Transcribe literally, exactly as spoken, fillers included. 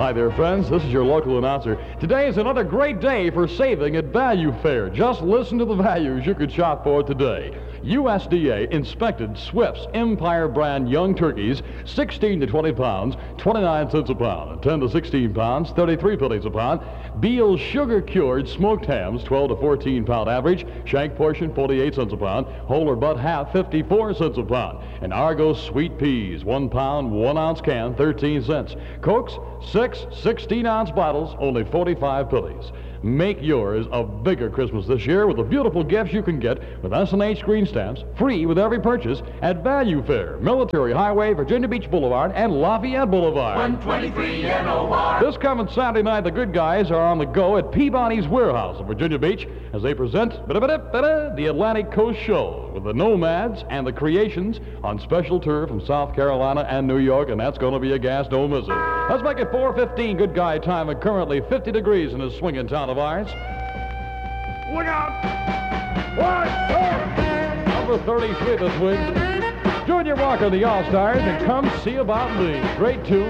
Hi there, friends. This is your local announcer. Today is another great day for saving at Value Fair. Just listen to the values you could shop for today. U S D A inspected Swift's Empire brand young turkeys, sixteen to twenty pounds, twenty-nine cents a pound. ten to sixteen pounds, thirty-three pennies a pound. Beal's sugar cured smoked hams, twelve to fourteen pound average. Shank portion, forty-eight cents a pound. Whole or butt half, fifty-four cents a pound. And Argos sweet peas, one pound, one ounce can, thirteen cents. Cokes, six sixteen ounce bottles, only forty-five pennies. Make yours a bigger Christmas this year with the beautiful gifts you can get with S and H green stamps, free with every purchase at Value Fair, Military Highway, Virginia Beach Boulevard, and Lafayette Boulevard. one twenty-three N O R. This coming Saturday night, the good guys are on the go at Peabody's Warehouse in Virginia Beach as they present the Atlantic Coast Show with the Nomads and the Creations on special tour from South Carolina and New York, and that's going to be a gas, don't miss it. Let's make it four fifteen good guy time and currently fifty degrees in this swinging town of ours. Look out! One, two, number thirty-three this week. Junior Walker, the All-Stars, and Come See About Me. Great tune.